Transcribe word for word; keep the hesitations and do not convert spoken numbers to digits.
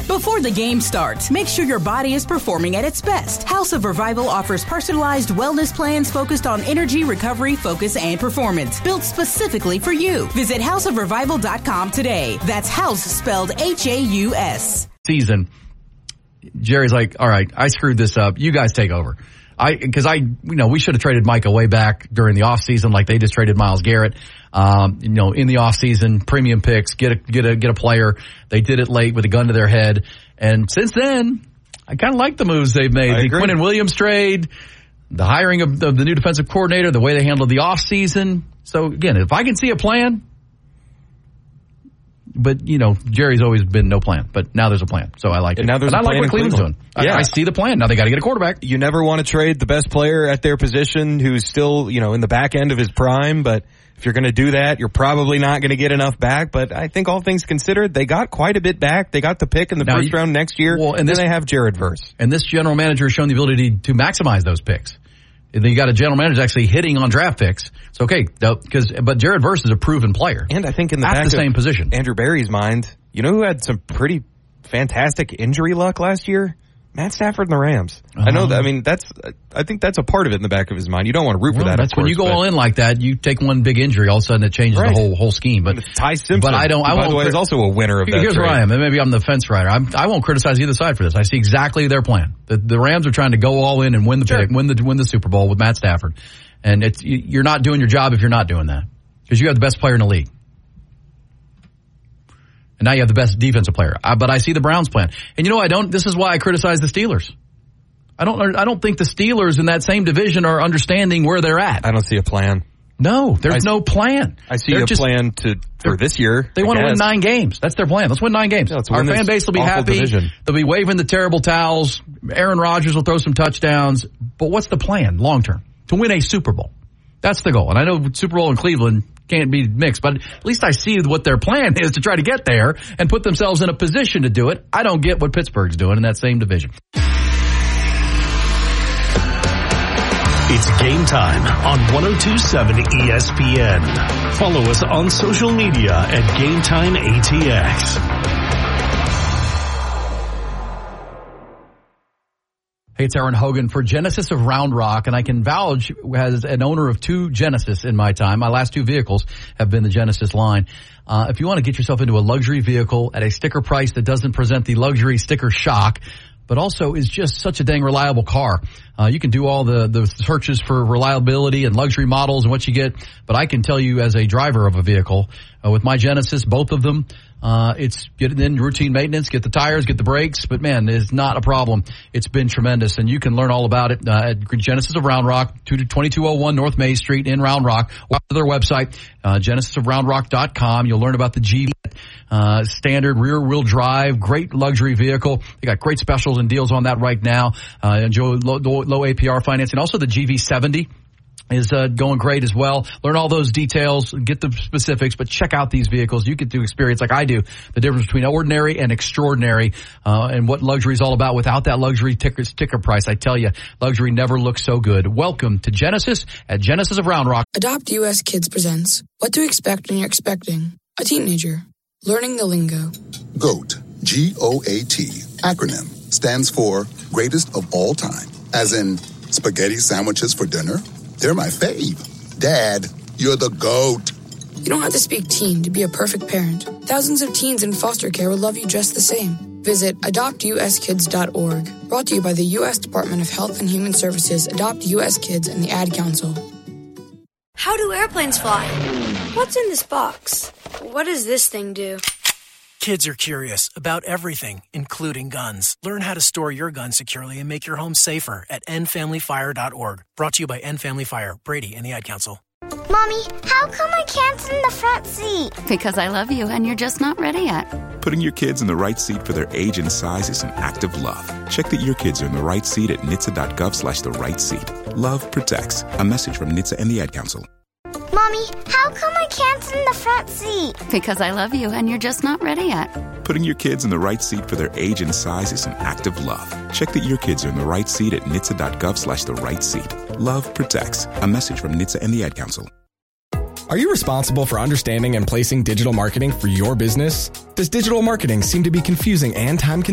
Before the game starts, make sure your body is performing at its best. House of Revival offers personalized wellness plans focused on energy, recovery, focus, and performance, built specifically for you. Visit house of revival dot com today. That's house spelled H A U S. Season. Jerry's like, all right, I screwed this up. You guys take over. I, cause I, you know, we should have traded Micah way back during the off season, like they just traded Myles Garrett. Um, you know, in the off season, premium picks, get a, get a, get a player. They did it late with a gun to their head. And since then, I kind of like the moves they've made. I the agree. Quinnen Williams trade, the hiring of the, the new defensive coordinator, the way they handled the off season. So again, if I can see a plan, but, you know, Jerry's always been no plan. But now there's a plan, so I like and it. Now there's and a I plan like what in Cleveland's Cleveland. doing. Yeah. I, I see the plan. Now they got to get a quarterback. You never want to trade the best player at their position who's still, you know, in the back end of his prime. But if you're going to do that, you're probably not going to get enough back. But I think all things considered, they got quite a bit back. They got the pick in the now first you, round next year. Well, and then this, they have Jared Verse. And this general manager has shown the ability to maximize those picks. You got a general manager actually hitting on draft picks. It's okay, because but Jared Verse is a proven player. And I think in the at back the same of position. Andrew Berry's mind, you know who had some pretty fantastic injury luck last year? Matt Stafford and the Rams. Uh-huh. I know that. I mean, that's. I think that's a part of it in the back of his mind. You don't want to root well, for that. That's of course, when you go but, all in like that. You take one big injury, all of a sudden it changes right. the whole whole scheme. But Ty Simpson, but I don't. I by won't. the way, is also a winner of that. Here's trade. where I am. And maybe I'm the fence rider. I'm, I won't criticize either side for this. I see exactly their plan. The, the Rams are trying to go all in and win the sure. pick, win the win the Super Bowl with Matt Stafford, and it's you're not doing your job if you're not doing that because you have the best player in the league. And now you have the best defensive player. I, but I see the Browns plan. And you know, I don't, this is why I criticize the Steelers. I don't, I don't think the Steelers in that same division are understanding where they're at. I don't see a plan. No, there's I, no plan. I see they're a just, plan to, for this year. They want to win nine games. That's their plan. Let's win nine games. Yeah, Our fan base will be happy. Division. They'll be waving the terrible towels. Aaron Rodgers will throw some touchdowns. But what's the plan long term? To win a Super Bowl. That's the goal. And I know Super Bowl in Cleveland can't be mixed, but at least I see what their plan is to try to get there and put themselves in a position to do it. I don't get what Pittsburgh's doing in that same division. It's game time on one oh two point seven E S P N. Follow us on social media at Game Time A T X. Hey, it's Aaron Hogan for Genesis of Round Rock, and I can vouch as an owner of two Genesis in my time. My last two vehicles have been the Genesis line. Uh, if you want to get yourself into a luxury vehicle at a sticker price that doesn't present the luxury sticker shock, but also is just such a dang reliable car. Uh, you can do all the, the searches for reliability and luxury models and what you get, but I can tell you as a driver of a vehicle, uh, with my Genesis, both of them, uh, it's get in routine maintenance, get the tires, get the brakes, but man, it's not a problem. It's been tremendous, and you can learn all about it, uh, at Genesis of Round Rock, twenty-two oh one North May Street in Round Rock. Walk to their website, uh, genesis of round rock dot com. You'll learn about the G Uh, standard rear wheel drive, great luxury vehicle. They got great specials and deals on that right now. Uh, enjoy low, low, low A P R financing. Also the G V seventy is uh, going great as well. Learn all those details, get the specifics, but check out these vehicles. You get to experience, like I do, the difference between ordinary and extraordinary, uh, and what luxury is all about. Without that luxury ticker, sticker price, I tell you, luxury never looks so good. Welcome to Genesis at Genesis of Round Rock. Adopt U S Kids presents What to Expect When You're Expecting a Teenager. Learning the lingo. GOAT, G O A T, acronym, stands for Greatest of All Time. As in, spaghetti sandwiches for dinner? They're my fave. Dad, you're the GOAT. You don't have to speak teen to be a perfect parent. Thousands of teens in foster care will love you just the same. Visit adopt u s kids dot org. Brought to you by the U S Department of Health and Human Services, Adopt U S Kids, and the Ad Council. How do airplanes fly? What's in this box? What does this thing do? Kids are curious about everything, including guns. Learn how to store your gun securely and make your home safer at end family fire dot org. Brought to you by End Family Fire, Brady, and the Ad Council. Mommy, how come I can't sit in the front seat? Because I love you and you're just not ready yet. Putting your kids in the right seat for their age and size is an act of love. Check that your kids are in the right seat at N H T S A dot gov slash the right seat. Love protects. A message from N H T S A and the Ad Council. Mommy, how come I can't sit in the front seat? Because I love you and you're just not ready yet. Putting your kids in the right seat for their age and size is an act of love. Check that your kids are in the right seat at N H T S A dot gov slash the right seat. Love protects. A message from N H T S A and the Ad Council. Are you responsible for understanding and placing digital marketing for your business? Does digital marketing seem to be confusing and time-consuming?